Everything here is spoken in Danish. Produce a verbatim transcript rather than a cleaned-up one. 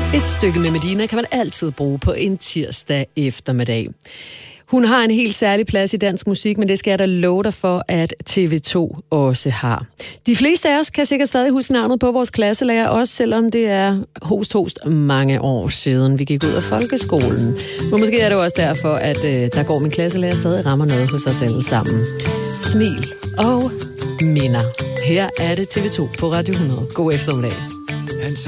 Et stykke med Medina kan man altid bruge på en tirsdag eftermiddag. Hun har en helt særlig plads i dansk musik, men det skal jeg da love dig for, at T V to også har. De fleste af os kan sikkert stadig huske navnet på vores klasselærer, også selvom det er host host mange år siden vi gik ud af folkeskolen. Men måske er det også derfor, at øh, der går min klasselærer stadig rammer noget hos os alle sammen. Smil og minder. Her er det T V to på Radio hundrede. God eftermiddag.